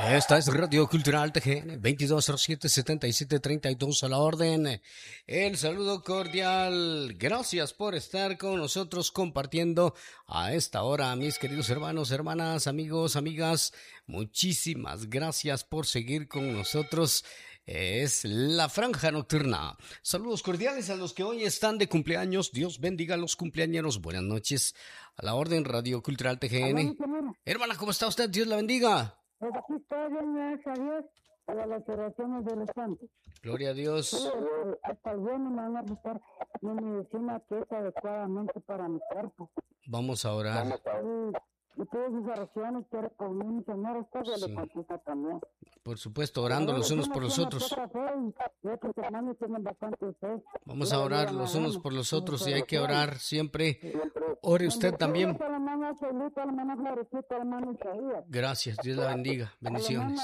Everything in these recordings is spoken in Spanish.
Esta es Radio Cultural TGN 2207-7732 a la orden. El saludo cordial. Gracias por estar con nosotros compartiendo a esta hora, mis queridos hermanos, hermanas, amigos, amigas. Muchísimas gracias por seguir con nosotros. Es la Franja Nocturna. Saludos cordiales a los que hoy están de cumpleaños. Dios bendiga a los cumpleañeros. Buenas noches. A la orden Radio Cultural TGN. Hermana, ¿cómo está usted? Dios la bendiga. Pues aquí estoy bien, gracias a Dios, para las oraciones de los santos. Gloria a Dios. Hasta el bueno me van a buscar mi medicina que es adecuadamente para mi cuerpo. Vamos a orar. Y todas sus oraciones, quiero con mi Señor, usted de la conquista también. Por supuesto, orando los unos por los otros. Vamos a orar los unos por los otros y hay que orar siempre. Ore usted también. Gracias, Dios la bendiga. Bendiciones.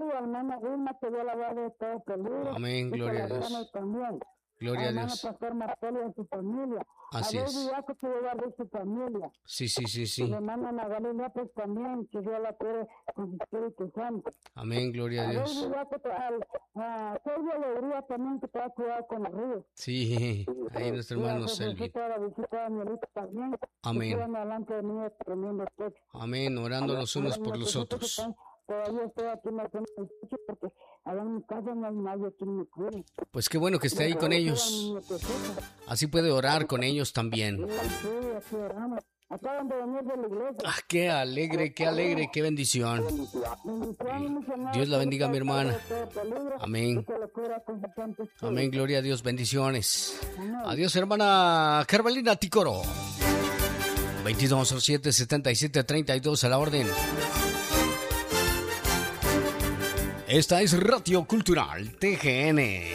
Amén, gloria a Dios. Gloria a Dios. Así es. Sí. Amén, gloria a Dios. Sí, ahí nuestro hermano Selvi. Amén. Amén, orando los unos por los otros. Todavía estoy aquí porque allá en mi casa no hay nadie que me cuide. Pues qué bueno que esté ahí con ellos. Así puede orar con ellos también. Ah, qué alegre, qué bendición. Dios la bendiga, mi hermana. Amén. Amén, gloria a Dios, bendiciones. Adiós, hermana Carmelina Ticoro. 2207-7732 a la orden. Esta es Radio Cultural TGN.